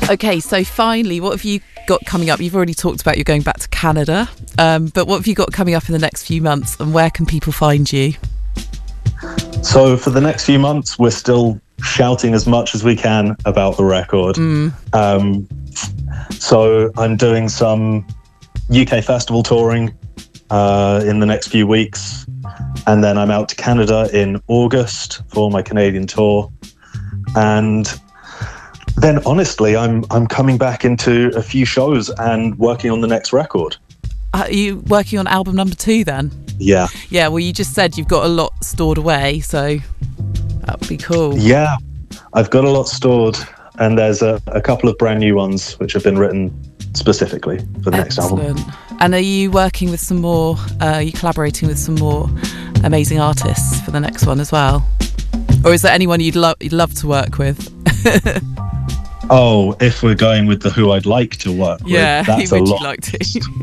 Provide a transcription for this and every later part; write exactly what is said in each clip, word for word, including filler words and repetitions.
Okay, so finally, what have you got coming up? You've already talked about you're going back to Canada, um, but what have you got coming up in the next few months, and where can people find you? So for the next few months, we're still shouting as much as we can about the record. Mm. Um, so I'm doing some U K festival touring uh, in the next few weeks, and then I'm out to Canada in August for my Canadian tour. And then honestly, I'm I'm coming back into a few shows and working on the next record. Are you working on album number two then? Yeah. Yeah, well, you just said you've got a lot stored away, so that would be cool. Yeah, I've got a lot stored, and there's a, a couple of brand new ones which have been written specifically for the Excellent. next album. And are you working with some more, uh, are you collaborating with some more amazing artists for the next one as well? Or is there anyone you'd, lo- you'd love to work with? Oh, if we're going with the who I'd like to work yeah, with, that's who would a lot. you like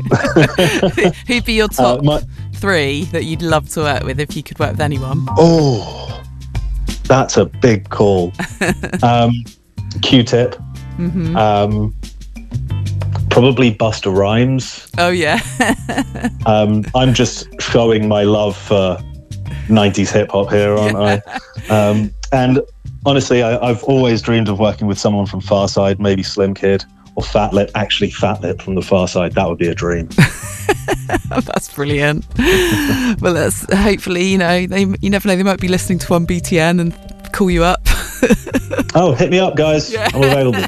to? Who'd be your top Uh, my, three that you'd love to work with if you could work with anyone? oh, that's a big call. um, Q-Tip. Mm-hmm. Um, probably Busta Rhymes. Oh, yeah. um, I'm just showing my love for nineties hip-hop here, aren't yeah. I? Um, and honestly, I, I've always dreamed of working with someone from Farside, maybe Slim Kid or Fat Lip. Actually, Fat Lip from the Farside, that would be a dream. That's brilliant. Well, that's hopefully, you know, they, you never know, they might be listening to one B T N and call you up. Oh, hit me up, guys. Yeah. I'm available.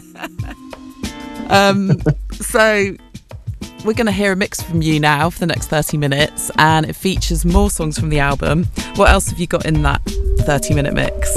Um, so we're going to hear a mix from you now for the next thirty minutes, and it features more songs from the album. What else have you got in that thirty minute mix?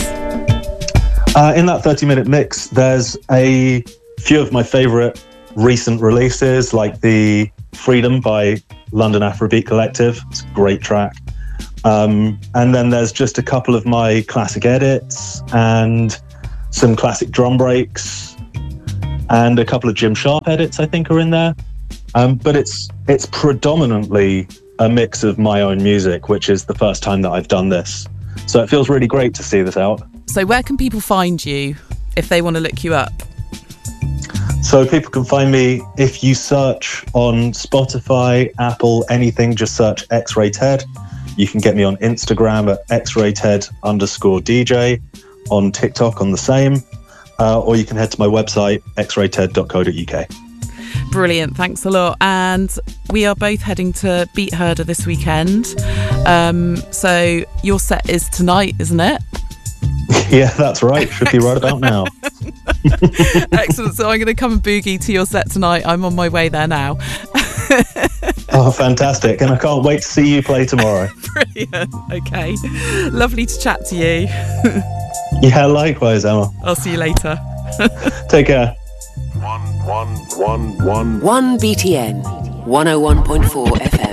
Uh, in that thirty minute mix, there's a few of my favourite recent releases, like the Freedom by London Afrobeat Collective. It's a great track. Um, and then there's just a couple of my classic edits and some classic drum breaks and a couple of Jim Sharp edits, I think, are in there. Um, but it's it's predominantly a mix of my own music, which is the first time that I've done this. So it feels really great to see this out. So where can people find you if they want to look you up? So people can find me if you search on Spotify, Apple, anything, just search X-Ray Ted. You can get me on Instagram at X-Ray-Ted underscore DJ, on TikTok on the same, uh, or you can head to my website, x ray ted dot co dot u k. Brilliant, thanks a lot. And we are both heading to Beat Herder this weekend. Um, so your set is tonight, isn't it? Yeah, that's right. Should be right about now. Excellent. So I'm going to come and boogie to your set tonight. I'm on my way there now. Oh, fantastic. And I can't wait to see you play tomorrow. Brilliant. Okay. Lovely to chat to you. Yeah, likewise, Emma. I'll see you later. Take care. One, one, one, one. One B T N, one oh one point four F M.